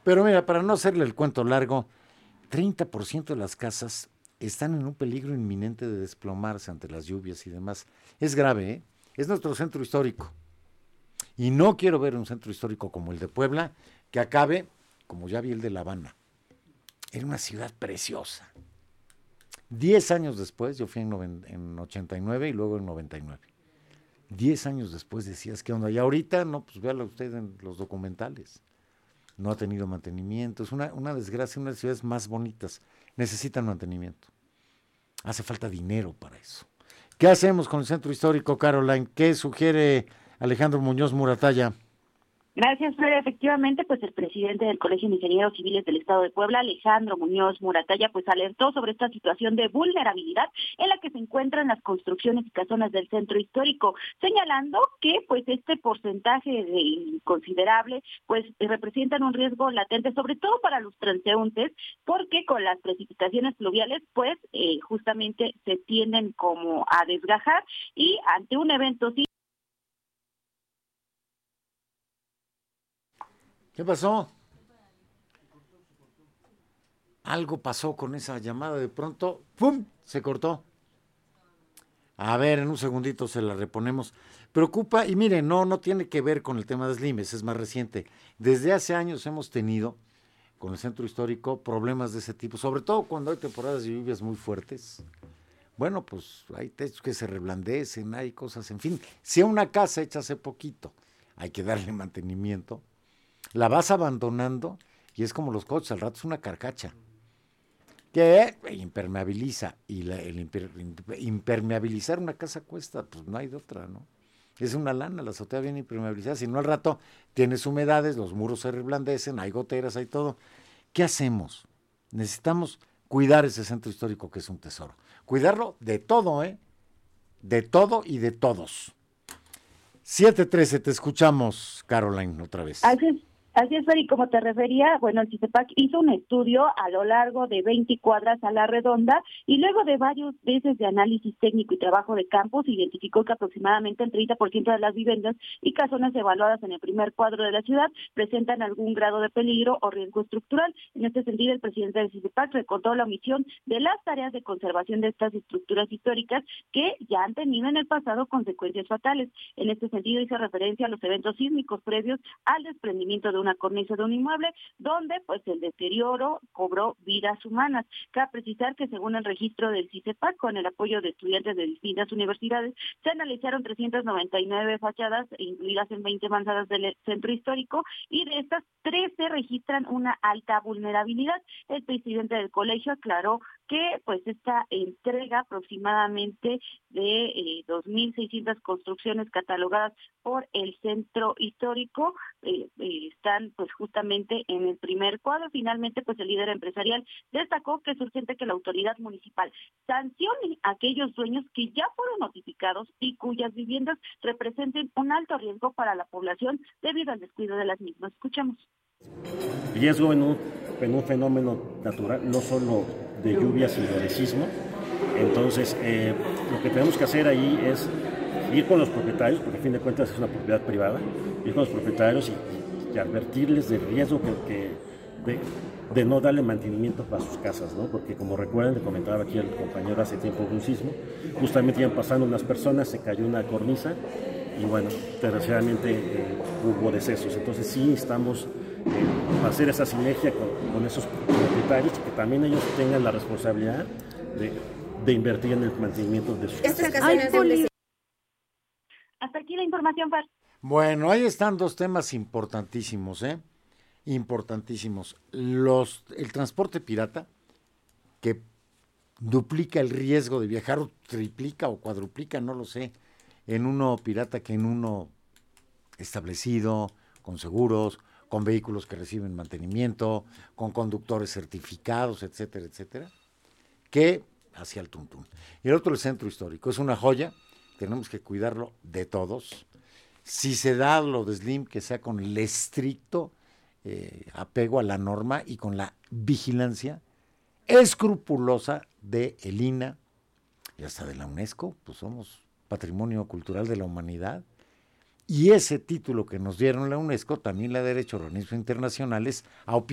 Pero mira, para no hacerle el cuento largo, 30% de las casas están en un peligro inminente de desplomarse ante las lluvias y demás. Es grave, ¿eh? Es nuestro centro histórico. Y no quiero ver un centro histórico como el de Puebla que acabe como ya vi el de La Habana. Era una ciudad preciosa. 10 años después, yo fui en 89 y luego en 99. 10 años después decías, ¿qué onda? Y ahorita, no, pues véalo usted en los documentales. No ha tenido mantenimiento. Es una desgracia, una de las ciudades más bonitas. Necesitan mantenimiento. Hace falta dinero para eso. ¿Qué hacemos con el centro histórico, Caroline? ¿Qué sugiere Alejandro Muñoz Muratalla? Gracias, Fer. Efectivamente, pues el presidente del Colegio de Ingenieros Civiles del Estado de Puebla, Alejandro Muñoz Muratalla, pues alertó sobre esta situación de vulnerabilidad en la que se encuentran las construcciones y casonas del centro histórico, señalando que pues este porcentaje considerable pues representan un riesgo latente, sobre todo para los transeúntes, porque con las precipitaciones pluviales pues justamente se tienden como a desgajar y ante un evento sí. ¿Qué pasó? Algo pasó con esa llamada, de pronto, ¡pum!, se cortó. A ver, en un segundito se la reponemos. Preocupa, y miren, no tiene que ver con el tema de Slimes, es más reciente. Desde hace años hemos tenido con el centro histórico problemas de ese tipo, sobre todo cuando hay temporadas de lluvias muy fuertes. Bueno, pues hay techos que se reblandecen, hay cosas, en fin. Si a una casa hecha hace poquito hay que darle mantenimiento, la vas abandonando y es como los coches, al rato es una carcacha que impermeabiliza. Y impermeabilizar una casa cuesta, pues no hay de otra, ¿no? Es una lana, la azotea viene impermeabilizada, si no al rato tienes humedades, los muros se reblandecen, hay goteras, hay todo. ¿Qué hacemos? Necesitamos cuidar ese centro histórico que es un tesoro. Cuidarlo de todo, ¿eh? De todo y de todos. 7:13, te escuchamos, Caroline, otra vez. Así es, Fer, y como te refería, bueno, el CICEPAC hizo un estudio a lo largo de 20 cuadras a la redonda y luego de varios meses de análisis técnico y trabajo de campo se identificó que aproximadamente el 30% de las viviendas y casonas evaluadas en el primer cuadro de la ciudad presentan algún grado de peligro o riesgo estructural. En este sentido, el presidente del CICEPAC recordó la omisión de las tareas de conservación de estas estructuras históricas que ya han tenido en el pasado consecuencias fatales. En este sentido, hizo referencia a los eventos sísmicos previos al desprendimiento de una cornisa de un inmueble, donde pues el deterioro cobró vidas humanas. Cabe precisar que según el registro del CICEPAC, con el apoyo de estudiantes de distintas universidades, se analizaron 399 fachadas incluidas en 20 manzanas del centro histórico y de estas 13 registran una alta vulnerabilidad. El presidente del colegio aclaró que pues esta entrega aproximadamente de 2.600 construcciones catalogadas por el centro histórico están pues justamente en el primer cuadro. Finalmente pues el líder empresarial destacó que es urgente que la autoridad municipal sancione a aquellos dueños que ya fueron notificados y cuyas viviendas representen un alto riesgo para la población debido al descuido de las mismas. Escuchamos. Riesgo en un fenómeno natural, no solo de lluvias, sino de sismo. Entonces, lo que tenemos que hacer ahí es ir con los propietarios, porque a fin de cuentas es una propiedad privada, ir con los propietarios y advertirles del riesgo de no darle mantenimiento a sus casas, ¿no? Porque como recuerdan, le comentaba aquí el compañero hace tiempo de un sismo, justamente iban pasando unas personas, se cayó una cornisa y bueno, desgraciadamente hubo decesos. Entonces sí estamos hacer esa sinergia con esos propietarios, que también ellos tengan la responsabilidad de invertir en el mantenimiento de sus casas. Hasta aquí la información, Fer. Bueno, ahí están dos temas importantísimos, ¿eh? Importantísimos. El transporte pirata, que duplica el riesgo de viajar, o triplica o cuadruplica, no lo sé, en uno pirata que en uno establecido, con seguros, con vehículos que reciben mantenimiento, con conductores certificados, etcétera, etcétera, que hacia el tuntún. Y el otro, el centro histórico, es una joya, tenemos que cuidarlo de todos. Si se da lo de Slim, que sea con el estricto apego a la norma y con la vigilancia escrupulosa de el INAH y hasta de la UNESCO, pues somos Patrimonio Cultural de la Humanidad. Y ese título que nos dieron la UNESCO también le da derecho a organismos internacionales a opinar